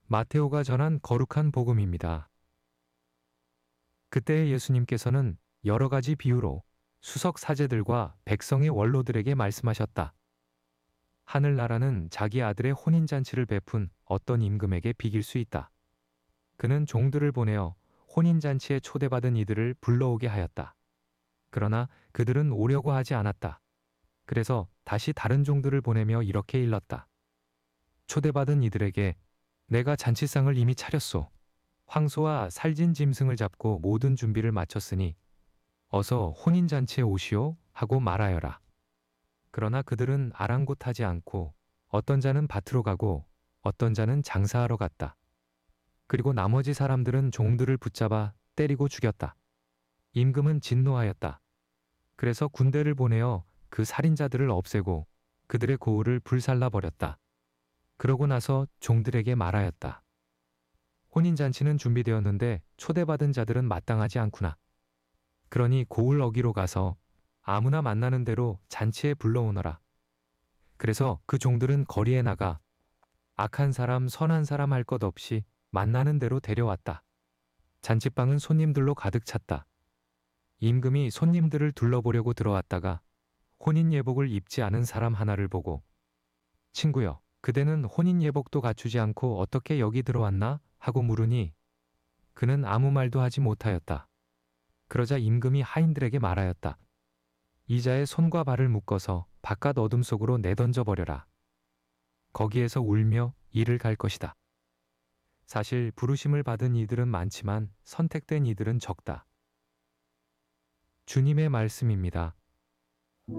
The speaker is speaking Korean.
마테오가 전한 거룩한 복음입니다. 그때 예수님께서는 여러 가지 비유로 수석 사제들과 백성의 원로들에게 말씀하셨다. 하늘나라는 자기 아들의 혼인잔치를 베푼 어떤 임금에게 비길 수 있다. 그는 종들을 보내어 혼인잔치에 초대받은 이들을 불러오게 하였다. 그러나 그들은 오려고 하지 않았다. 그래서 다시 다른 종들을 보내며 이렇게 일렀다. 초대받은 이들에게 내가 잔치상을 이미 차렸소. 황소와 살진 짐승을 잡고 모든 준비를 마쳤으니 어서 혼인잔치에 오시오 하고 말하여라. 그러나 그들은 아랑곳하지 않고 어떤 자는 밭으로 가고 어떤 자는 장사하러 갔다. 그리고 나머지 사람들은 종들을 붙잡아 때리고 죽였다. 임금은 진노하였다. 그래서 군대를 보내어 그 살인자들을 없애고 그들의 고을을 불살라 버렸다. 그러고 나서 종들에게 말하였다. 혼인잔치는 준비되었는데 초대받은 자들은 마땅하지 않구나. 그러니 고을 어기로 가서 아무나 만나는 대로 잔치에 불러오너라. 그래서 그 종들은 거리에 나가 악한 사람, 선한 사람 할 것 없이 만나는 대로 데려왔다. 잔치방은 손님들로 가득 찼다. 임금이 손님들을 둘러보려고 들어왔다가 혼인 예복을 입지 않은 사람 하나를 보고 친구여, 그대는 혼인 예복도 갖추지 않고 어떻게 여기 들어왔나? 하고 물으니 그는 아무 말도 하지 못하였다. 그러자 임금이 하인들에게 말하였다. 이 자의 손과 발을 묶어서 바깥 어둠 속으로 내던져 버려라. 거기에서 울며 이를 갈 것이다. 사실 부르심을 받은 이들은 많지만 선택된 이들은 적다. 주님의 말씀입니다.